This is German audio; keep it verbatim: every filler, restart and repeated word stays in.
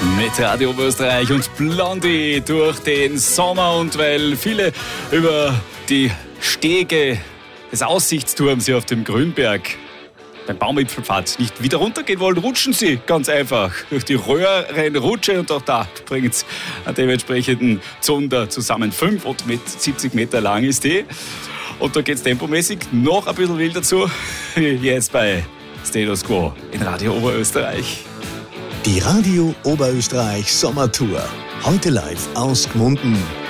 Mit Radio Oberösterreich und Blondie durch den Sommer, und weil viele über die Stege des Aussichtsturms hier auf dem Grünberg beim Baumwipfelpfad nicht wieder runtergehen wollen, rutschen sie ganz einfach durch die Röhrenrutsche, und auch da bringt es einen dementsprechenden Zunder zusammen. fünf und mit siebzig Meter lang ist die. Und da geht es tempomäßig noch ein bisschen wilder zu. Jetzt bei Status Quo in Radio Oberösterreich. Die Radio Oberösterreich Sommertour. Heute live aus Gmunden.